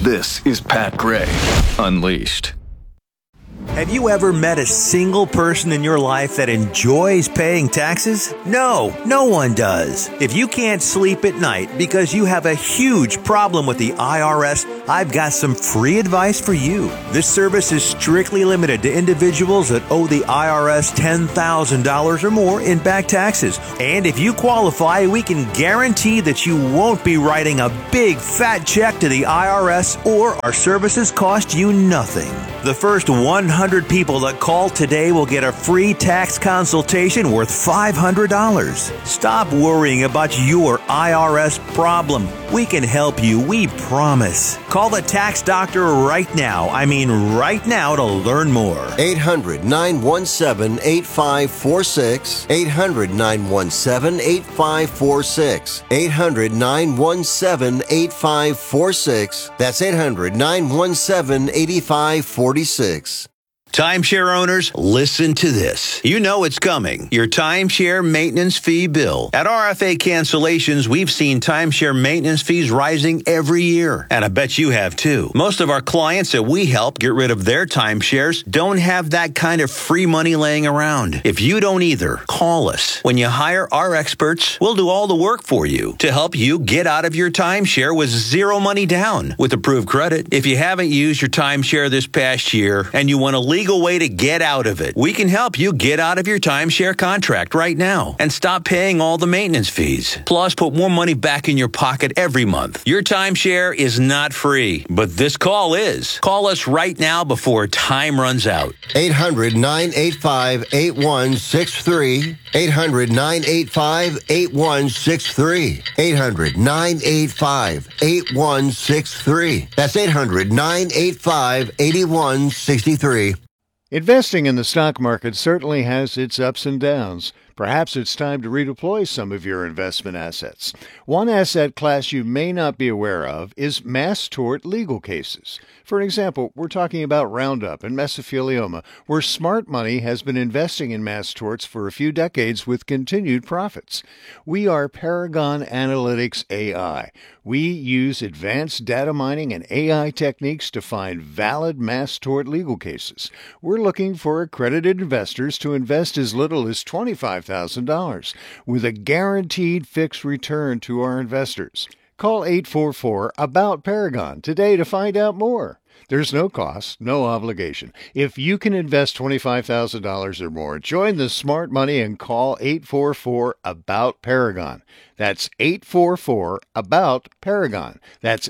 This is Pat Gray Unleashed. Have you ever met a single person in your life that enjoys paying taxes? No, no one does. If you can't sleep at night because you have a huge problem with the IRS, I've got some free advice for you. This service is strictly limited to individuals that owe the IRS $10,000 or more in back taxes. And if you qualify, we can guarantee that you won't be writing a big fat check to the IRS, or our services cost you nothing. The first 100 people that call today will get a free tax consultation worth $500. Stop worrying about your IRS problem. We can help you, we promise. Call the Tax Doctor right now. I mean right now, to learn more. 800-917-8546. 800-917-8546. 800-917-8546. That's 800-917-8546. Timeshare owners, listen to this. You know it's coming. Your timeshare maintenance fee bill. At RFA Cancellations, we've seen timeshare maintenance fees rising every year. And I bet you have too. Most of our clients that we help get rid of their timeshares don't have that kind of free money laying around. If you don't either, call us. When you hire our experts, we'll do all the work for you to help you get out of your timeshare with zero money down with approved credit. If you haven't used your timeshare this past year and you want to legal way to get out of it, we can help you get out of your timeshare contract right now and stop paying all the maintenance fees. Plus, put more money back in your pocket every month. Your timeshare is not free, but this call is. Call us right now before time runs out. 800-985-8163. 800-985-8163. 800-985-8163. That's 800-985-8163. Investing in the stock market certainly has its ups and downs. Perhaps it's time to redeploy some of your investment assets. One asset class you may not be aware of is mass tort legal cases. For example, we're talking about Roundup and mesothelioma, where smart money has been investing in mass torts for a few decades with continued profits. We are Paragon Analytics AI. We use advanced data mining and AI techniques to find valid mass tort legal cases. We're looking for accredited investors to invest as little as $25,000 with a guaranteed fixed return to our investors. Call 844-ABOUT-PARAGON today to find out more. There's no cost, no obligation. If you can invest $25,000 or more, join the smart money and call 844-ABOUT-PARAGON. That's 844-ABOUT-PARAGON. That's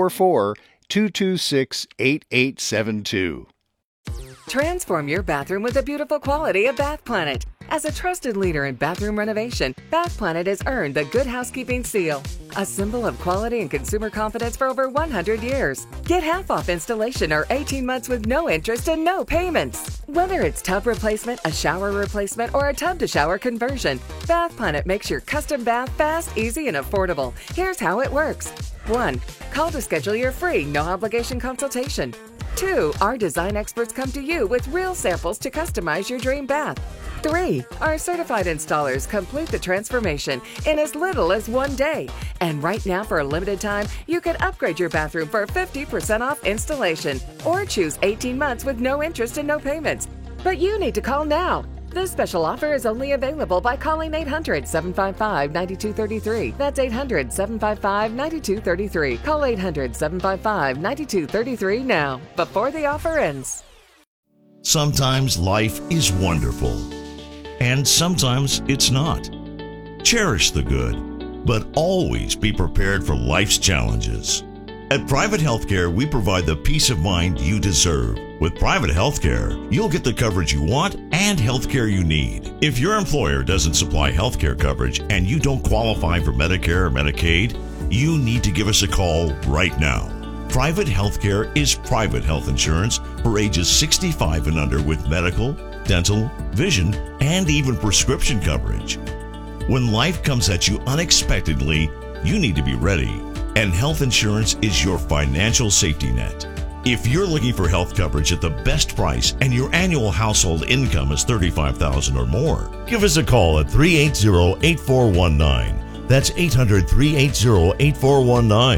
844-226-8872. Transform your bathroom with the beautiful quality of Bath Planet. As a trusted leader in bathroom renovation, Bath Planet has earned the Good Housekeeping seal, a symbol of quality and consumer confidence for over 100 years. Get half off installation or 18 months with no interest and no payments. Whether it's tub replacement, a shower replacement, or a tub-to-shower conversion, Bath Planet makes your custom bath fast, easy, and affordable. Here's how it works. 1. Call to schedule your free, no-obligation consultation. 2. Our design experts come to you with real samples to customize your dream bath. 3. Our certified installers complete the transformation in as little as 1 day. And right now, for a limited time, you can upgrade your bathroom for 50% off installation or choose 18 months with no interest and no payments. But you need to call now. This special offer is only available by calling 800-755-9233. That's 800-755-9233. Call 800-755-9233 now, before the offer ends. Sometimes life is wonderful, and sometimes it's not. Cherish the good, but always be prepared for life's challenges. At Private Healthcare, we provide the peace of mind you deserve. With private healthcare, you'll get the coverage you want and healthcare you need. If your employer doesn't supply healthcare coverage and you don't qualify for Medicare or Medicaid, you need to give us a call right now. Private healthcare is private health insurance for ages 65 and under with medical, dental, vision, and even prescription coverage. When life comes at you unexpectedly, you need to be ready, and health insurance is your financial safety net. If you're looking for health coverage at the best price and your annual household income is $35,000 or more, give us a call at 380-8419. That's 800-380-8419.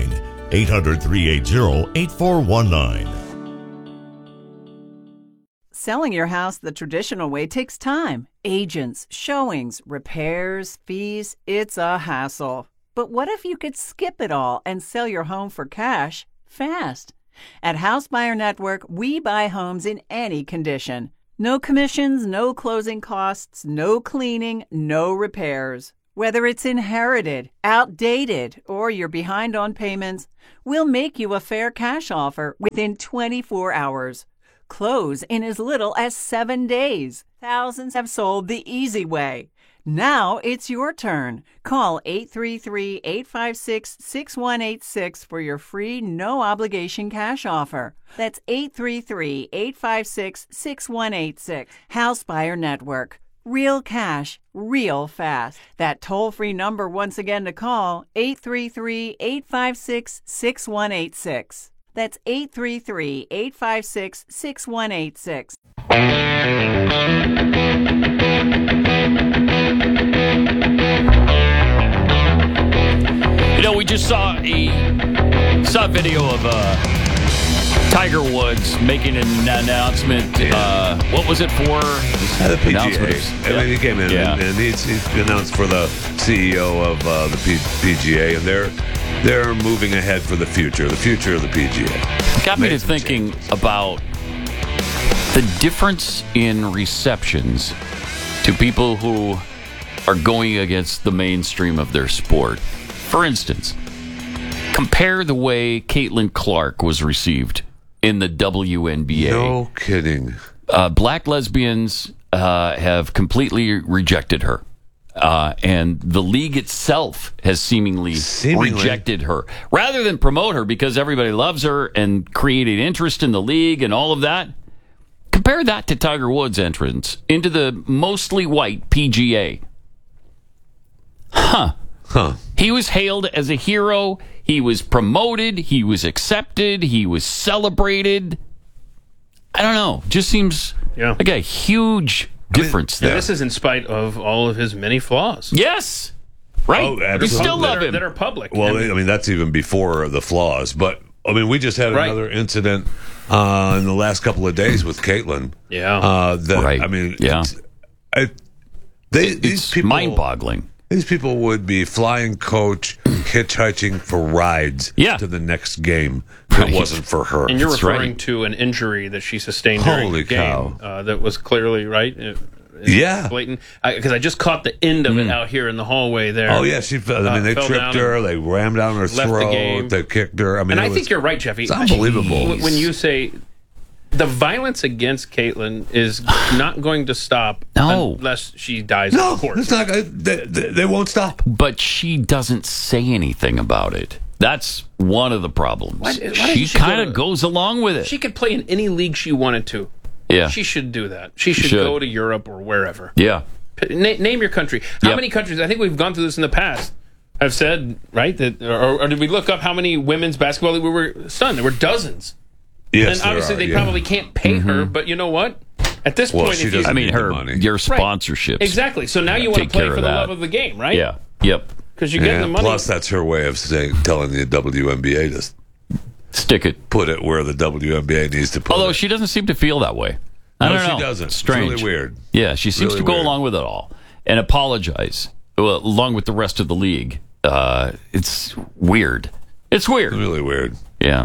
800-380-8419. Selling your house the traditional way takes time. Agents, showings, repairs, fees. It's a hassle. But what if you could skip it all and sell your home for cash fast? At House Buyer Network, we buy homes in any condition. No commissions, no closing costs, no cleaning, no repairs. Whether it's inherited, outdated, or you're behind on payments, we'll make you a fair cash offer within 24 hours. Close in as little as 7 days. Thousands have sold the easy way. Now it's your turn. Call 833-856-6186 for your free, no-obligation cash offer. That's 833-856-6186. House Buyer Network. Real cash, real fast. That toll-free number once again to call, 833-856-6186. That's 833-856-6186. You know, we just saw a video of Tiger Woods making an announcement. What was it for? The PGA. I mean, he came in and he's announced for the CEO of the PGA, and they're moving ahead for the future of the PGA. Got me to thinking about the difference in receptions to people who are going against the mainstream of their sport. For instance, compare the way Caitlin Clark was received in the WNBA. No kidding. Black lesbians have completely rejected her. And the league itself has seemingly rejected her. Rather than promote her because everybody loves her and created interest in the league and all of that, compare that to Tiger Woods' entrance into the mostly white PGA. Huh. He was hailed as a hero. He was promoted. He was accepted. He was celebrated. I don't know. Just seems like a huge difference there. This is in spite of all of his many flaws. Yes. Right. Oh, you still love him. That are public. Well, I mean, that's even before the flaws. But, I mean, we just had another incident in the last couple of days with Caitlin. I mean, these people, mind-boggling. These people would be flying coach, hitchhiking for rides to the next game if it wasn't for her. And you're referring to an injury that she sustained during the game that was clearly blatant. Because I just caught the end of it out here in the hallway there. Oh, yeah. They tripped her. They rammed down her throat. They kicked her. I mean, I think you're right, Jeffy. It's unbelievable. When you say the violence against Caitlin is not going to stop unless she dies on the court. It's not. They won't stop. But she doesn't say anything about it. That's one of the problems. She kind of goes along with it. She could play in any league she wanted to. Yeah. She should do that. She should go to Europe or wherever. Yeah. Name your country. How many countries, I think we've gone through this in the past, have said, right, that, or did we look up how many women's basketball leagues we were stunned? There were dozens. Yes, and obviously they probably can't pay her, but you know what? At this point, if you, I mean, your sponsorships. Right. Exactly. So now you want to play for the love of the game, right? Yeah. Yep. Because you get the money. Plus, that's her way of telling the WNBA to stick it, put it where the WNBA needs to put it. Although she doesn't seem to feel that way. I don't know. She doesn't. Strange. It's really weird. Yeah, she seems to go along with it all and apologize along with the rest of the league. It's weird. It's weird. It's really weird. Yeah.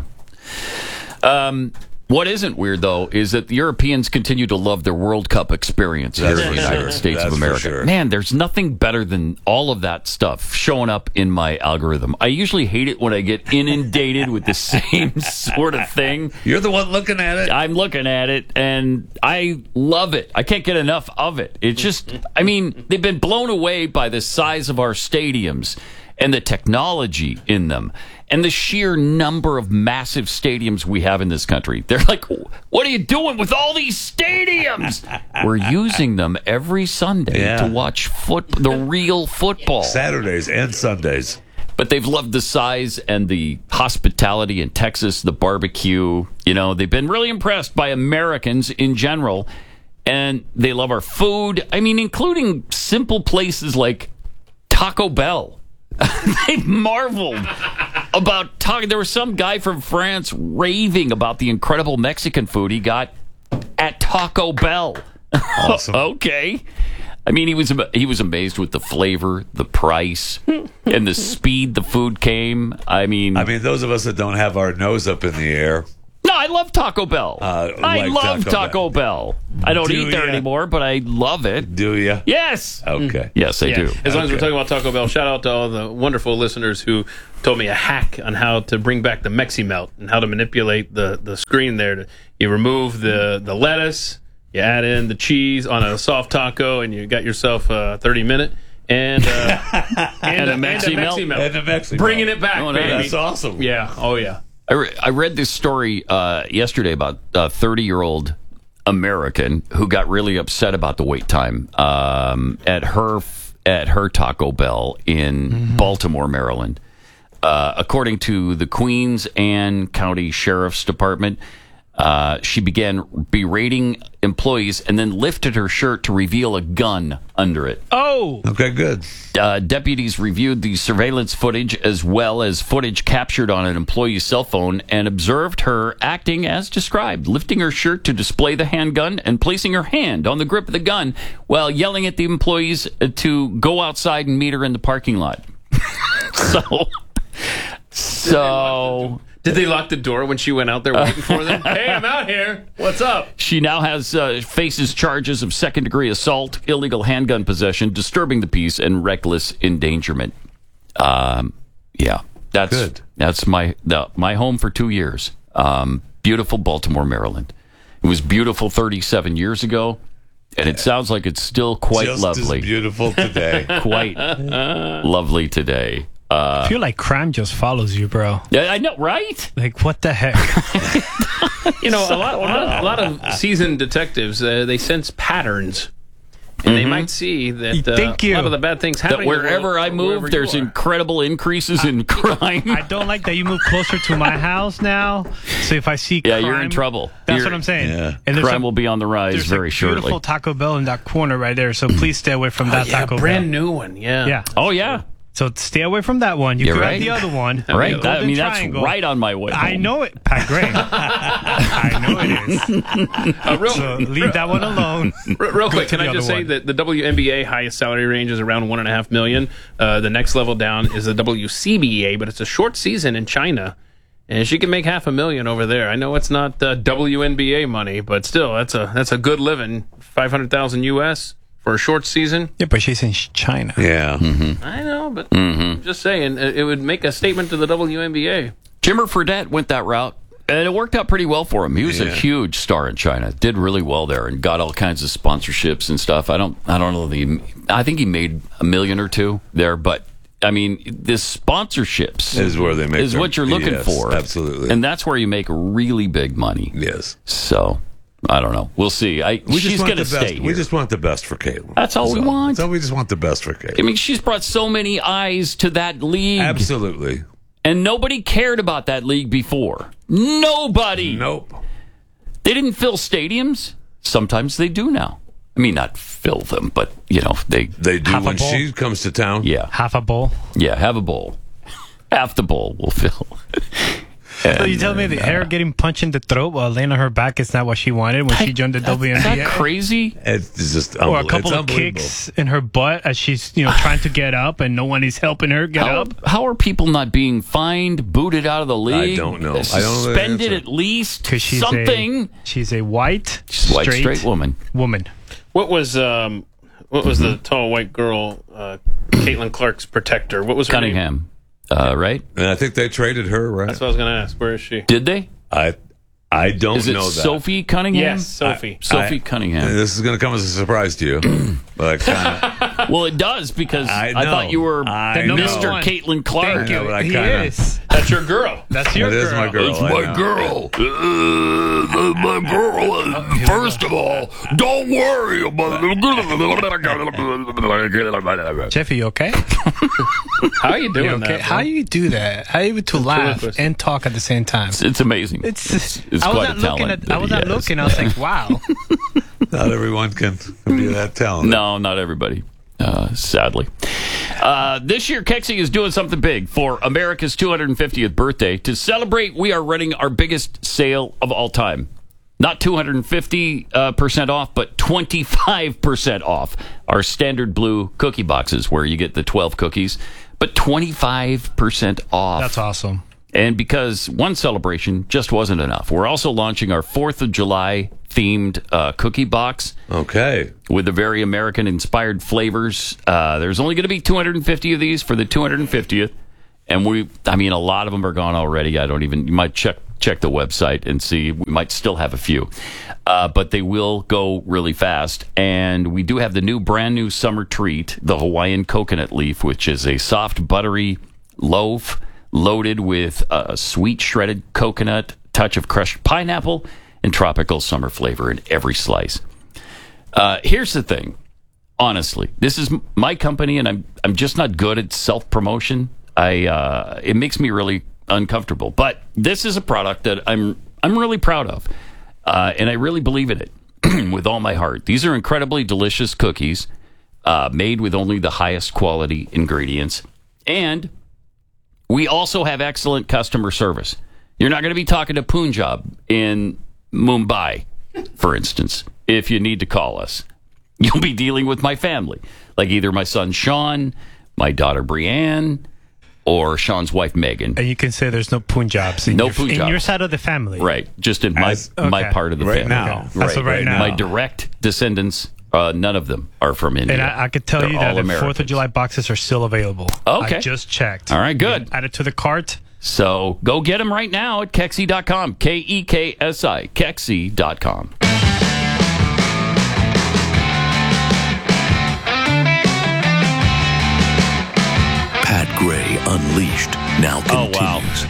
What isn't weird, though, is that the Europeans continue to love their World Cup experience here in the United States of America. Sure. Man, there's nothing better than all of that stuff showing up in my algorithm. I usually hate it when I get inundated with the same sort of thing. You're the one looking at it. I'm looking at it, and I love it. I can't get enough of it. It's just, I mean, they've been blown away by the size of our stadiums and the technology in them. And the sheer number of massive stadiums we have in this country. They're like, what are you doing with all these stadiums? We're using them every Sunday to watch the real football. Saturdays and Sundays. But they've loved the size and the hospitality in Texas, the barbecue. You know, they've been really impressed by Americans in general. And they love our food. I mean, including simple places like Taco Bell. They've marveled about talking. There was some guy from France raving about the incredible Mexican food he got at Taco Bell. Awesome. Okay. I mean, he was amazed with the flavor, the price, and the speed the food came. I mean, those of us that don't have our nose up in the air. No, I love Taco Bell. I love Taco Bell. I don't eat there anymore, but I love it. Do you? Yes. Okay. Yes, I do. As long as we're talking about Taco Bell, shout out to all the wonderful listeners who told me a hack on how to bring back the Mexi-Melt and how to manipulate the screen there. You remove the lettuce, you add in the cheese on a soft taco, and you got yourself a 30-minute. And a Mexi-Melt. And a Mexi-Melt. Bringing it back, baby. That's awesome. Yeah. Oh, yeah. I read this story yesterday about a 30-year-old American who got really upset about the wait time at her Taco Bell in Baltimore, Maryland. According to the Queens Anne County Sheriff's Department, she began berating employees and then lifted her shirt to reveal a gun under it. Oh! Okay, good. Deputies reviewed the surveillance footage as well as footage captured on an employee's cell phone and observed her acting as described, lifting her shirt to display the handgun and placing her hand on the grip of the gun while yelling at the employees to go outside and meet her in the parking lot. So... Did they lock the door when she went out there waiting for them? Hey, I'm out here. What's up? She now faces charges of second-degree assault, illegal handgun possession, disturbing the peace, and reckless endangerment. Yeah, that's good. That's my home for 2 years. Beautiful Baltimore, Maryland. It was beautiful 37 years ago, and it sounds like it's still quite lovely. As beautiful today. Quite lovely today. I feel like crime just follows you, bro. Yeah, I know, right? Like, what the heck? A lot of seasoned detectives, they sense patterns. And they might see that a lot of the bad things happening. That wherever I move, there's incredible increases in crime. I don't like that you move closer to my house now. So if I see crime... Yeah, you're in trouble. That's what I'm saying. Yeah. And crime will be on the rise very shortly. There's a beautiful Taco Bell in that corner right there, so please stay away from that Taco Bell. Brand new one, yeah. Oh, yeah. So stay away from that one. You grab the other one. Right. That's right on my way home. I know it, Pat Gray. I know it is. So leave that one alone. Real quick, can I just say that the WNBA highest salary range is around $1.5 million. The next level down is the WCBA, but it's a short season in China. And she can make $500,000 over there. I know it's not WNBA money, but still, that's a good living. $500,000 US. For a short season? Yeah, but she's in China. Yeah. I know, but I'm just saying, it would make a statement to the WNBA. Jimmer Fredette went that route, and it worked out pretty well for him. He was a huge star in China, did really well there, and got all kinds of sponsorships and stuff. I don't know. I think he made $1 million or $2 million there, but I mean, the sponsorships is where they make is what you're looking for. Absolutely, and that's where you make really big money. Yes. So. I don't know. We'll see. She's going to stay here. We just want the best for Caitlin. That's all we want. So we just want the best for Caitlin. I mean, she's brought so many eyes to that league. Absolutely. And nobody cared about that league before. Nobody. Nope. They didn't fill stadiums. Sometimes they do now. I mean, not fill them, but, they do when she comes to town. Yeah. Half a bowl? Yeah, have a bowl. Half the bowl will fill. So you tell me that her getting punched in the throat while laying on her back is not what she wanted when she joined the WNBA? Is that crazy? It's just or a couple of kicks in her butt as she's trying to get up and no one is helping her get up. How are people not being fined, booted out of the league? I don't know. Suspended at least? Because something. She's a white, straight woman. What was the tall white girl, Caitlin Clark's protector? What was her Cunningham. name? Right? And I think they traded her, right? That's what I was going to ask. Where is she? Did they? I don't know that. Sophie Cunningham? Yes, Sophie. Sophie Cunningham. This is going to come as a surprise to you. But well, it does because I thought you were Mr. Caitlin Clark. Thank you. He is. That's your girl. That's your girl. It is my girl. It's my girl. My girl. First of all, don't worry about it. Jeffy, you okay? How are you doing that? How do you do that? How are you able to laugh and talk at the same time? It's amazing. It's quite a talent. I was not looking. I was like, wow. Not everyone can be that talented. No, not everybody. Sadly. This year, Kexi is doing something big for America's 250th birthday. To celebrate, we are running our biggest sale of all time. Not 250% off, but 25% off our standard blue cookie boxes where you get the 12 cookies, but 25% off. That's awesome. And because one celebration just wasn't enough, we're also launching our 4th of July themed cookie box. Okay. With the very American-inspired flavors. There's only going to be 250 of these for the 250th. And a lot of them are gone already. You might check the website and see. We might still have a few. But they will go really fast. And we do have the brand new summer treat, the Hawaiian coconut leaf, which is a soft, buttery loaf loaded with sweet shredded coconut, touch of crushed pineapple, and tropical summer flavor in every slice. Here's the thing. Honestly, this is my company, and I'm just not good at self-promotion. It makes me really uncomfortable. But this is a product that I'm really proud of, and I really believe in it with all my heart. These are incredibly delicious cookies made with only the highest quality ingredients, and we also have excellent customer service. You're not going to be talking to Punjab in Mumbai, for instance, if you need to call us. You'll be dealing with my family, like either my son Sean, my daughter Brianne, or Sean's wife Megan. And you can say there's no Punjabs in your side of the family. Right, just in my part of the family. Now. Okay. Right now. My direct descendants, none of them are from India. And I could tell you that the Americans. 4th of July boxes are still available. Okay. I just checked. All right, good. Add it to the cart. So go get them right now at Kexi.com. Kexi. Kexi.com. Pat Gray Unleashed now continues.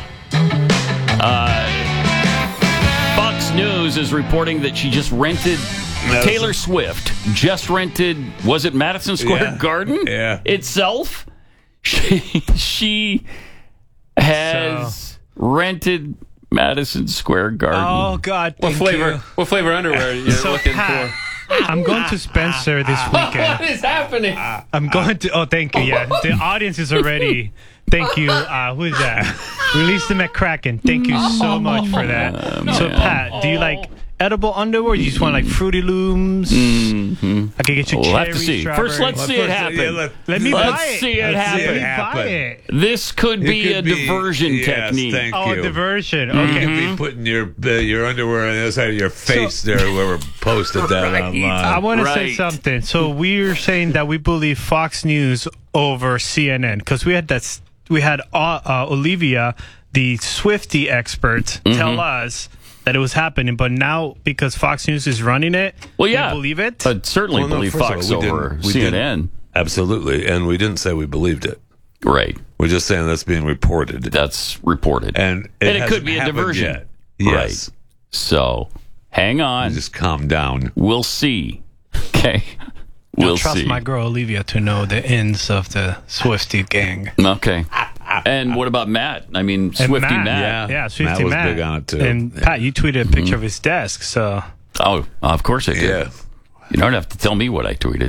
Fox News is reporting that she just rented Taylor Swift. Just rented, was it Madison Square Garden? Yeah. Itself? She has rented Madison Square Garden. Oh, God. What flavor underwear are you looking for? I'm going to Spencer this weekend. What is happening? I'm going to. Oh, thank you. Yeah, the audience is already. Thank you. Who is that? Release them at Kraken. Thank you so much for that. So, Pat, do you like edible underwear? Or you just want like Fruity Looms? Mm-hmm. I can get you. We'll have to see. First, let's see it happen. Let me buy it. See it happen. Buy it. This could be a diversion technique. Thank a you. diversion. You Okay. could be putting your underwear on the other side of your face there where we posted that online. I want to say something. So we're saying that we believe Fox News over CNN because we had Olivia, the Swiftie expert, tell us that it was happening, but now because Fox News is running it, we believe it. I'd certainly believe Fox over CNN. Absolutely, and we didn't say we believed it. Right. We're just saying that's being reported. That's reported. And it could be a diversion. Yet. Yes. Right. So, hang on. Just calm down. We'll see. Okay. We'll trust see. my girl Olivia to know the ends of the Swiftie gang. Okay. And what about Matt? I mean, Swiftie Matt. Yeah, Swiftie Matt was Matt. big on it too. And Pat, you tweeted a picture of his desk, so. Oh, of course I did. Yeah. You don't have to tell me what I tweeted.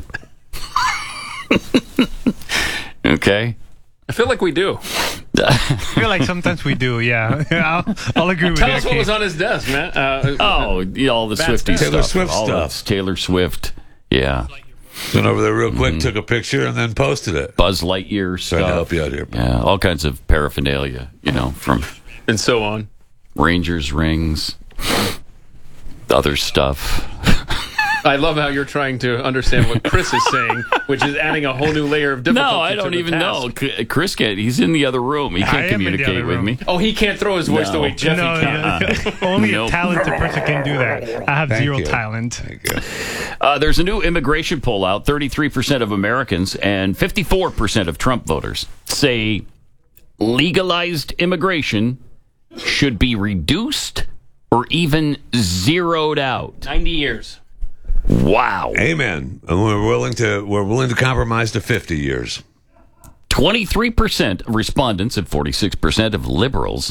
Okay. I feel like we do. I feel like sometimes we do, yeah. I'll agree with Tell that. us what was on his desk, man. All the Swiftie Taylor stuff. Swift all stuff. that's Taylor Swift. Yeah. Went over there real quick, took a picture, and then posted it. Buzz Lightyear stuff. Trying to help you out here. Yeah, all kinds of paraphernalia, from and so on. Rangers rings, other stuff. I love how you're trying to understand what Chris is saying, which is adding a whole new layer of difficulty. No, I don't even know. Chris can't. He's in the other room. He can't communicate with me. Oh, he can't throw his voice the way Jeffy can. Only a talented person can do that. I have zero talent. Thank you. There's a new immigration poll out. 33% of Americans and 54% of Trump voters say legalized immigration should be reduced or even zeroed out. 90 years. Wow. Amen. And we're willing to compromise to 50 years. 23% of respondents and 46% of liberals,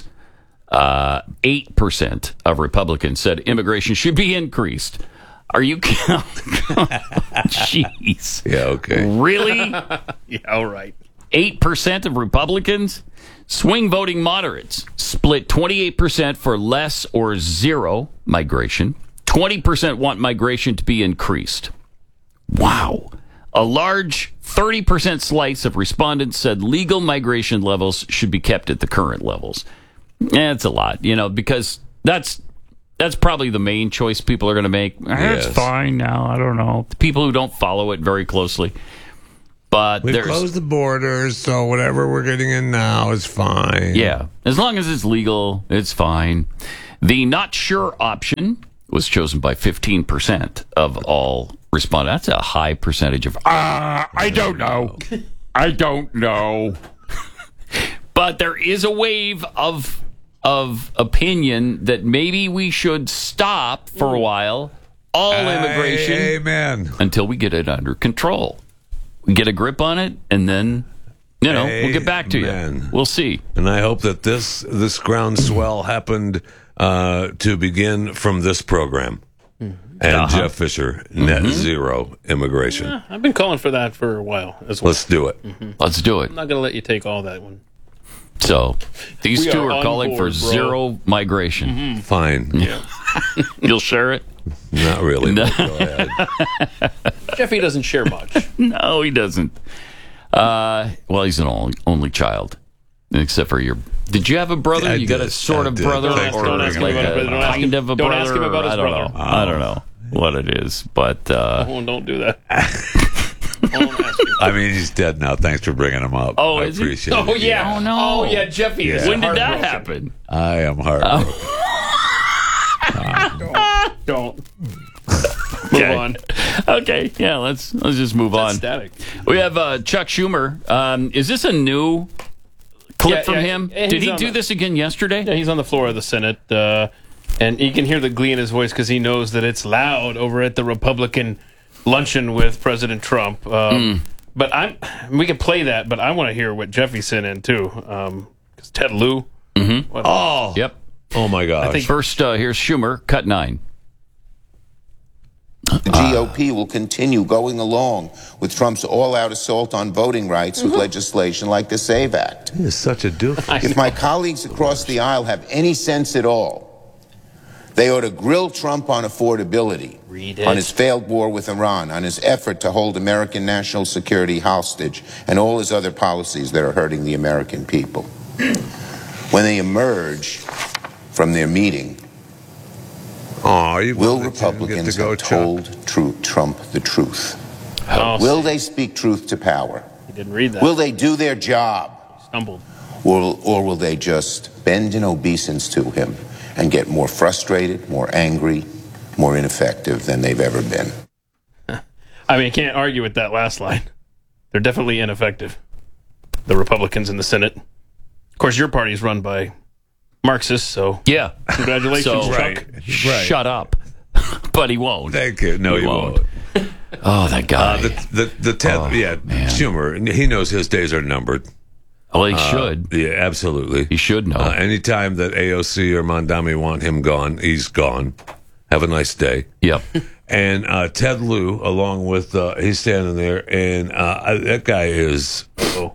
8% of Republicans said immigration should be increased. Are you counting? Jeez. Yeah, okay. Really? Yeah, all right. 8% of Republicans. Swing voting moderates split 28% for less or zero migration. 20% want migration to be increased. Wow. A large 30% slice of respondents said legal migration levels should be kept at the current levels. It's a lot, because that's probably the main choice people are going to make. It's fine now. I don't know. The people who don't follow it very closely. But we closed the borders, so whatever we're getting in now is fine. Yeah. As long as it's legal, it's fine. The not sure option was chosen by 15% of all respondents. That's a high percentage of, I don't know. I don't know. But there is a wave of opinion that maybe we should stop for a while all immigration. Amen. Until we get it under control. We get a grip on it, and then, we'll get back to you. We'll see. And I hope that this groundswell happened to begin from this program. And Jeff Fisher, net zero immigration. Yeah, I've been calling for that for a while as well. Let's do it. Let's do it. I'm not going to let you take all that one. So, these two are calling for zero migration. Fine. Yeah. You'll share it? Not really. No. Go ahead. Jeffy doesn't share much. No, he doesn't. Well, he's an only child. Except for your... Did you have a brother? You got a sort of brother? Don't ask him about a brother. Kind of a brother? Don't ask him about his brother. I don't know what it is, but... don't do that. I mean, he's dead now. Thanks for bringing him up. Oh, I is appreciate he? it. Oh, yeah. Oh, no. Oh, yeah, Jeffy. Yeah. When did that happen? I am heartbroken. Don't. Move on. Okay, yeah, let's just move on. Static. We have Chuck Schumer. Is this a new clip from him? Did he do this again yesterday? Yeah, he's on the floor of the Senate, and you can hear the glee in his voice because he knows that it's loud over at the Republican luncheon with President Trump. But we can play that, but I want to hear what Jeffy sent in too. Because Ted Lieu. Mm-hmm. Yep. Oh my gosh. I think first here's Schumer, cut 9. The GOP will continue going along with Trump's all-out assault on voting rights with legislation like the SAVE Act. He is such a doofus. If my colleagues across the aisle have any sense at all, they ought to grill Trump on affordability, on his failed war with Iran, on his effort to hold American national security hostage, and all his other policies that are hurting the American people. When they emerge from their meeting, will Republicans have told Trump the truth? Will they speak truth to power? He didn't read that. Will they do their job? He stumbled. Or will they just bend in obeisance to him and get more frustrated, more angry, more ineffective than they've ever been? I mean, can't argue with that last line. They're definitely ineffective. The Republicans in the Senate. Of course, your party's run by Marxists, so yeah. Congratulations, Chuck. Right. Shut up. But he won't. Thank you. No, he won't. Oh, that guy. The Ted, Schumer, he knows his days are numbered. Well, he should. Yeah, absolutely. He should know. Anytime that AOC or Mondami want him gone, he's gone. Have a nice day. Yep. And Ted Lieu, along with, he's standing there, and that guy is...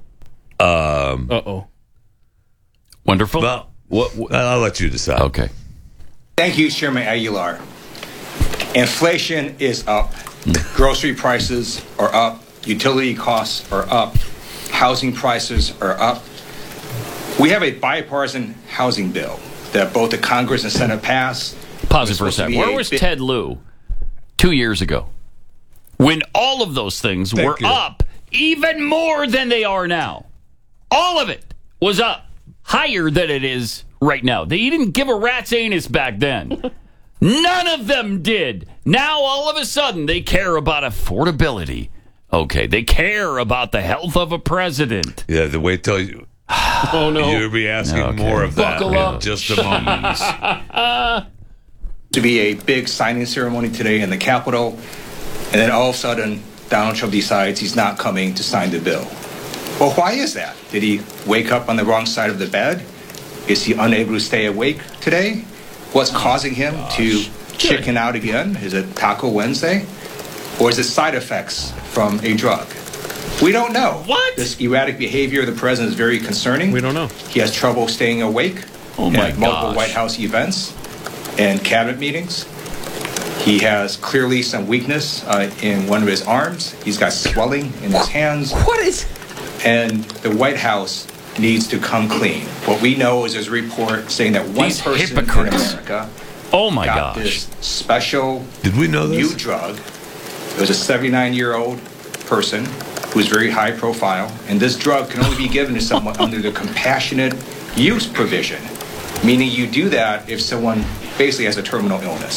Wonderful. Well, I'll let you decide. Okay. Thank you, Chairman Aguilar. Inflation is up. Grocery prices are up. Utility costs are up. Housing prices are up. We have a bipartisan housing bill that both the Congress and Senate passed. Pause it for a second. Where was Ted Lieu 2 years ago? When all of those things were up even more than they are now. All of it was up. Higher than it is right now. They didn't give a rat's anus back then. None of them did. Now, all of a sudden, they care about affordability. Okay, they care about the health of a president. Yeah, wait till you... Oh, no. You'll be asking more of that in just a moment. To be a big signing ceremony today in the Capitol, and then all of a sudden, Donald Trump decides he's not coming to sign the bill. Well, why is that? Did he wake up on the wrong side of the bed? Is he unable to stay awake today? What's causing him to chicken out again? Is it Taco Wednesday? Or is it side effects from a drug? We don't know. What? This erratic behavior of the president is very concerning. We don't know. He has trouble staying awake Oh my at multiple gosh. White House events and cabinet meetings. He has clearly some weakness in one of his arms. He's got swelling in his hands. What is... And the White House needs to come clean. What we know is there's a report saying that one These person hypocrites. in America Oh my got gosh. this special Did we know new this? drug. It was a 79-year-old person who's very high profile, and this drug can only be given to someone under the compassionate use provision, meaning you do that if someone basically has a terminal illness.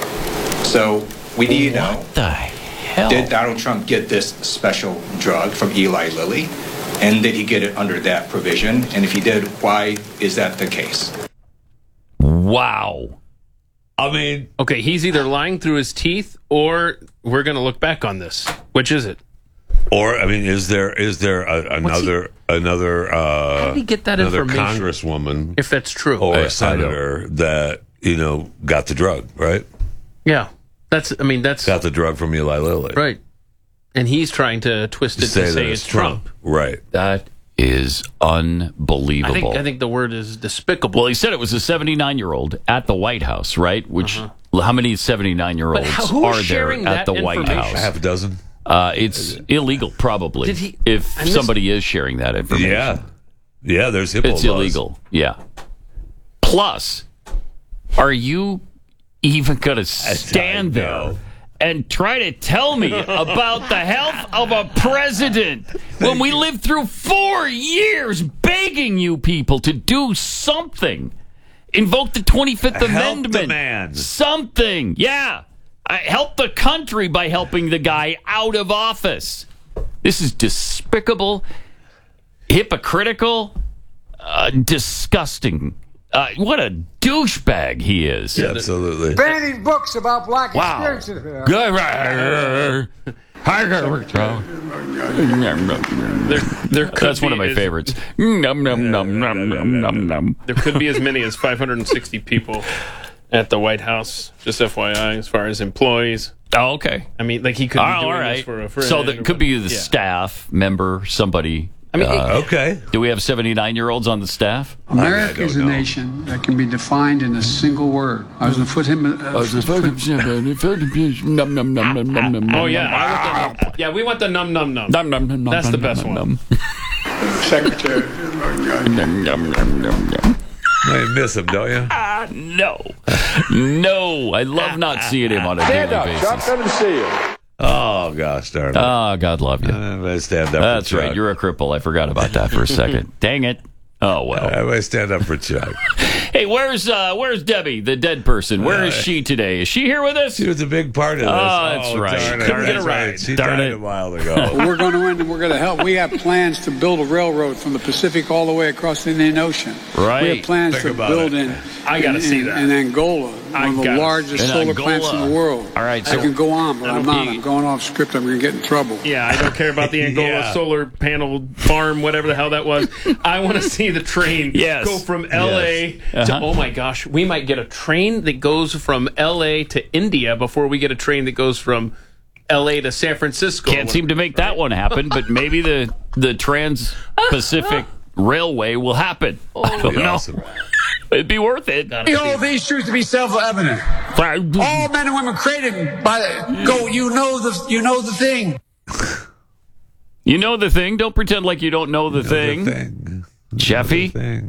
So we need to know, What the hell? did Donald Trump get this special drug from Eli Lilly, and did he get it under that provision? And if he did, why is that the case? Wow. I mean, Okay, he's either lying through his teeth or we're going to look back on this. Which is it? or I mean, is there another How did he get that another information? congresswoman If that's true. or I a don't- senator that got the drug, right? Yeah. That's Got the drug from Eli Lilly, right. And he's trying to twist it to that say it's Trump. right? That is unbelievable. I think the word is despicable. Well, he said it was a 79-year-old at the White House, right? Which, how many 79-year-olds But who's are there sharing at that the White information? House? Half a dozen. It's illegal, probably. Did he- if I missed- somebody is sharing that information. Yeah. There's HIPAA It's laws. illegal. Yeah. Plus, are you even going to stand there and try to tell me about the health of a president when we lived through 4 years begging you people to do something? Invoke the 25th Help Amendment. the man. Something. Yeah. Help the country by helping the guy out of office. This is despicable, hypocritical, disgusting. What a douchebag he is. Yeah, absolutely. Banning books about black Wow. experiences. That's one of my favorites. Num, num, num, num, num, num, num. There could be as many as 560 people at the White House, just FYI, as far as employees. Oh, okay. I mean, like he could be doing All this right. for a friend. So that could be the Yeah. staff member, somebody. I mean, Okay. Do we have 79-year-olds on the staff? America is a nation that can be defined in a single word. I was going to put him. Oh yeah, we want the num num num. Num, num, num, That's num, the num, best num, one. num. Secretary. Num, num, num, num, num. You miss him, don't you? No. I love not seeing him on a daily basis. Let him see you. Oh gosh, darn it! Oh, God love you. I stand up. That's for Chuck. right. You're a cripple. I forgot about that for a second. Dang it. Oh, well. I stand up for Chuck. Hey, where's Debbie, the dead person? Where is she today? Is she here with us? She was a big part of this. That's right. Darn it. Couldn't get a That's ride. right. She Darn died it. a while ago. We're going to win and we're going to help. We have plans to build a railroad from the Pacific all the way across the Indian Ocean. Right. We have plans Think to about build it. I gotta see that. in Angola, I one of the gotta- largest In solar Angola. plants in the world. All right, I so- can go on, but I'm not. be- I'm going off script. I'm going to get in trouble. Yeah, I don't care about the Angola Yeah. solar panel farm, whatever the hell that was. I want to see the train Yes. go from L.A. to, oh my gosh, we might get a train that goes from L.A. to India before we get a train that goes from L.A. to San Francisco. Can't seem to make that one happen, but maybe the Trans-Pacific Railway will happen. I don't know. Awesome. It'd be worth it. Behold these truths to be self-evident. All men and women created by you know the thing. You know the thing. Don't pretend like you don't know the thing. Jeffy.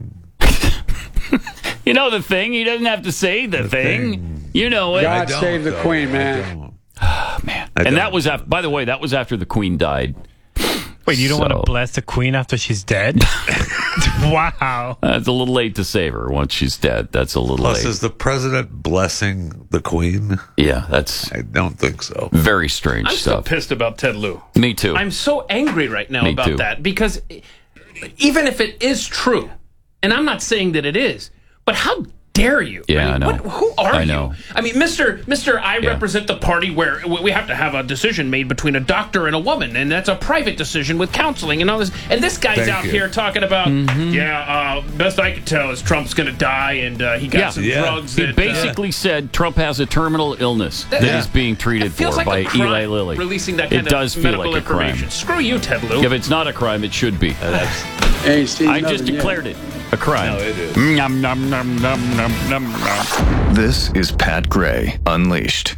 You know the thing. He doesn't have to say the thing. You know it. God save the Queen, man. Man. And that was after, by the way, that was after the Queen died. Wait, you don't want to So- bless the queen after she's dead? Wow. It's a little late to save her once she's dead. That's a little Plus, late. is the president blessing the queen? Yeah, that's I don't think so. very strange I'm so stuff. pissed about Ted Lieu. Me too. I'm so angry right now Me about too. that because even if it is true, and I'm not saying that it is, but how dare you? Yeah, I know. Who are I know. you? I mean, Mr. I represent the party where we have to have a decision made between a doctor and a woman, and that's a private decision with counseling and all this. And this guy's out here talking about, best I can tell is Trump's going to die, and he got some drugs. He basically said Trump has a terminal illness that is being treated for like by Eli Lilly. Releasing that kind of medical information. Screw you, Ted Lieu. If it's not a crime, it should be. I just declared it a crime. No, it is. Nom, nom, nom, nom, nom, nom, nom. This is Pat Gray Unleashed.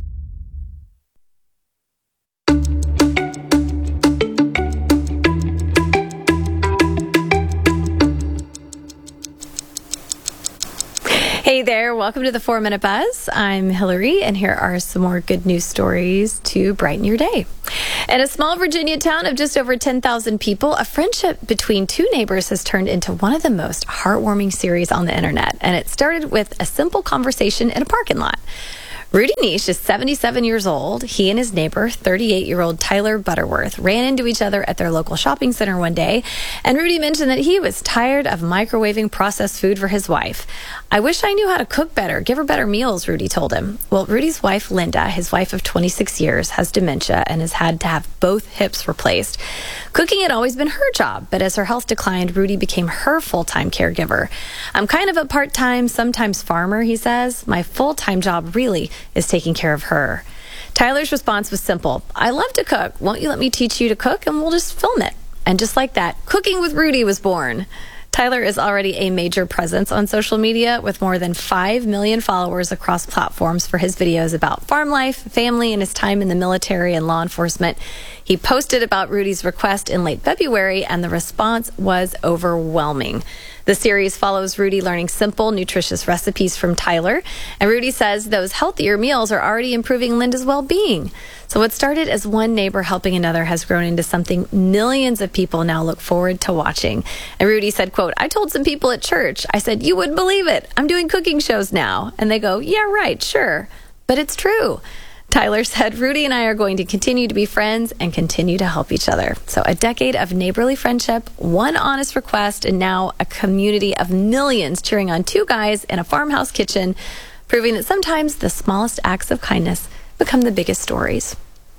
Hey there, welcome to the 4-Minute Buzz. I'm Hillary, and here are some more good news stories to brighten your day. In a small Virginia town of just over 10,000 people, a friendship between two neighbors has turned into one of the most heartwarming series on the internet, and it started with a simple conversation in a parking lot. Rudy Niche is 77 years old. He and his neighbor, 38-year-old Tyler Butterworth, ran into each other at their local shopping center one day, and Rudy mentioned that he was tired of microwaving processed food for his wife. "I wish I knew how to cook better, give her better meals," Rudy told him. Well, Rudy's wife, Linda, his wife of 26 years, has dementia and has had to have both hips replaced. Cooking had always been her job, but as her health declined, Rudy became her full-time caregiver. "I'm kind of a part-time, sometimes farmer," he says. "My full-time job really is taking care of her." Tyler's response was simple. "I love to cook. Won't you let me teach you to cook and we'll just film it?" And just like that, Cooking with Rudy was born. Tyler is already a major presence on social media with more than 5 million followers across platforms for his videos about farm life, family, and his time in the military and law enforcement. He posted about Rudy's request in late February, and the response was overwhelming. The series follows Rudy learning simple, nutritious recipes from Tyler, and Rudy says those healthier meals are already improving Linda's well-being. So what started as one neighbor helping another has grown into something millions of people now look forward to watching. And Rudy said, quote, "I told some people at church, I said, you wouldn't believe it. I'm doing cooking shows now." And they go, "Yeah, right, sure. But it's true." Tyler said, "Rudy and I are going to continue to be friends and continue to help each other." So a decade of neighborly friendship, one honest request, and now a community of millions cheering on two guys in a farmhouse kitchen, proving that sometimes the smallest acts of kindness become the biggest stories.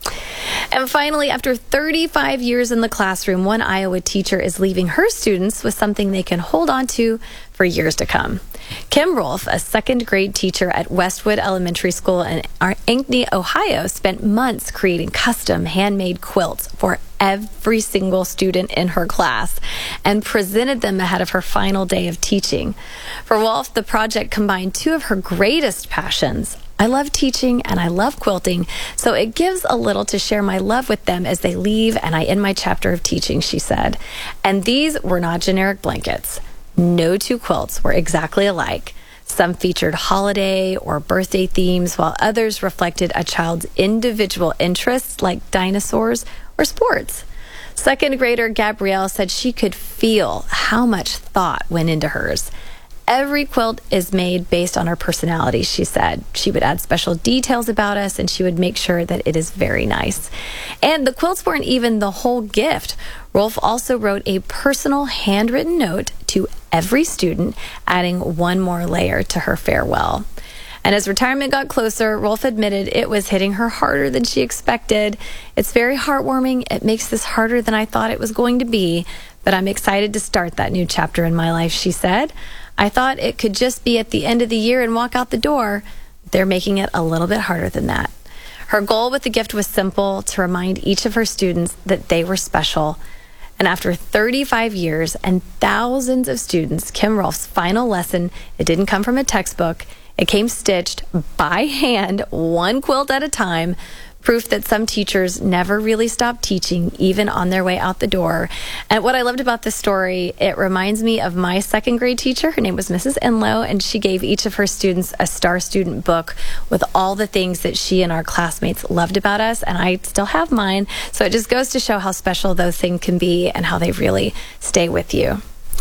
And finally, after 35 years in the classroom, one Iowa teacher is leaving her students with something they can hold on to for years to come. Kim Rolfe, a second-grade teacher at Westwood Elementary School in Ankeny, Ohio, spent months creating custom handmade quilts for every single student in her class and presented them ahead of her final day of teaching. For Rolfe, the project combined two of her greatest passions. "I love teaching and I love quilting, so it gives a little to share my love with them as they leave and I end my chapter of teaching," she said. And these were not generic blankets. No two quilts were exactly alike. Some featured holiday or birthday themes, while others reflected a child's individual interests like dinosaurs or sports. Second grader Gabrielle said she could feel how much thought went into hers. "Every quilt is made based on our personality," she said. "She would add special details about us, and she would make sure that it is very nice." And the quilts weren't even the whole gift. Rolfe also wrote a personal handwritten note to every student, adding one more layer to her farewell. And as retirement got closer, Rolfe admitted it was hitting her harder than she expected. "It's very heartwarming. It makes this harder than I thought it was going to be, but I'm excited to start that new chapter in my life," she said. "I thought it could just be at the end of the year and walk out the door. They're making it a little bit harder than that." Her goal with the gift was simple: to remind each of her students that they were special. And after 35 years and thousands of students, Kim Rolfe's final lesson, it didn't come from a textbook. It came stitched by hand, one quilt at a time, proof that some teachers never really stop teaching, even on their way out the door. And what I loved about this story, it reminds me of my second grade teacher. Her name was Mrs. Enlow, and she gave each of her students a star student book with all the things that she and our classmates loved about us, and I still have mine. So it just goes to show how special those things can be and how they really stay with you.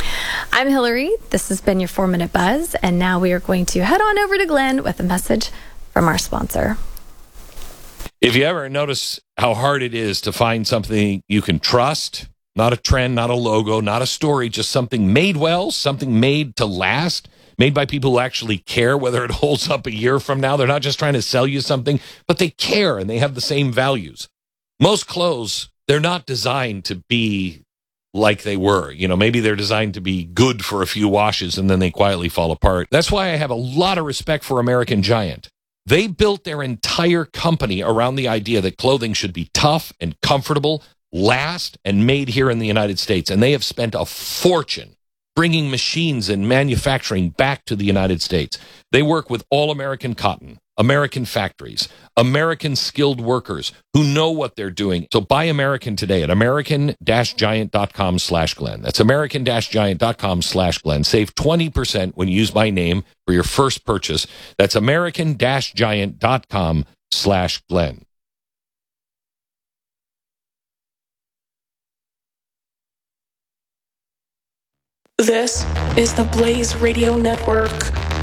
I'm Hillary. This has been your 4-Minute Buzz, and now we are going to head on over to Glenn with a message from our sponsor. If you ever notice how hard it is to find something you can trust, not a trend, not a logo, not a story, just something made well, something made to last, made by people who actually care whether it holds up a year from now. They're not just trying to sell you something, but they care and they have the same values. Most clothes, they're not designed to be like they were. You know, maybe they're designed to be good for a few washes and then they quietly fall apart. That's why I have a lot of respect for American Giant. They built their entire company around the idea that clothing should be tough and comfortable, last, and made here in the United States. And they have spent a fortune bringing machines and manufacturing back to the United States. They work with all American cotton, American factories, American skilled workers who know what they're doing. So buy American today at American-Giant.com/Glenn. That's American-Giant.com/Glenn. Save 20% when you use my name for your first purchase. That's American-Giant.com/Glenn. This is the Blaze Radio Network.